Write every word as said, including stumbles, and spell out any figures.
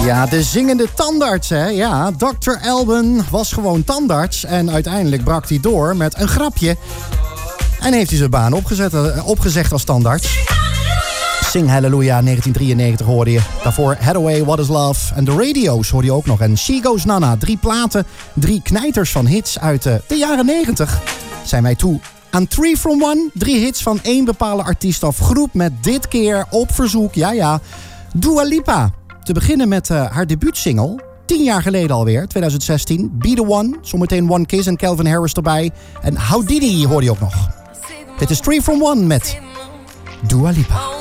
Ja, de zingende tandarts, hè? Ja, dokter Alban was gewoon tandarts. En uiteindelijk brak hij door met een grapje. En heeft hij zijn baan opgezet, opgezegd als tandarts. Sing Hallelujah, negentien drieënnegentig hoorde je. Daarvoor Hathaway, What is Love. En de radio's hoorde je ook nog. En She Goes Nana, drie platen, drie knijters van hits uit de, de jaren negentig. Zijn wij toe aan Three from One. Drie hits van één bepaalde artiest of groep. Met dit keer op verzoek, ja ja, Dua Lipa. Te beginnen met uh, haar debuutsingle. Tien jaar geleden alweer, twintig zestien. Be The One. Zometeen One Kiss en Calvin Harris erbij. En How Did He hoorde je ook nog. Dit is Three from One met Dua Lipa.